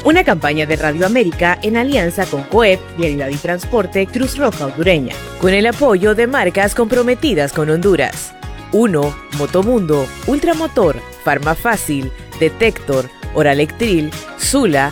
Una campaña de Radio América en alianza con COEP, Vialidad y Transporte, Cruz Roja Hondureña, con el apoyo de marcas comprometidas con Honduras. 1. Motomundo, Ultramotor, Farmafácil, Detector, Oralectril, Sula,